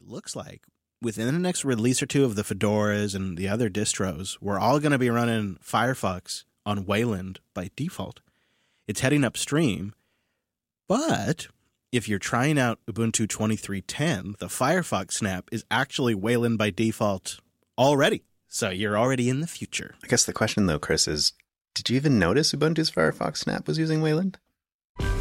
looks like within the next release or two of the Fedoras and the other distros, we're all going to be running Firefox on Wayland by default. It's heading upstream, but if you're trying out Ubuntu 23.10, the Firefox snap is actually Wayland by default already. So you're already in the future. I guess the question, though, Chris, is did you even notice Ubuntu's Firefox snap was using Wayland?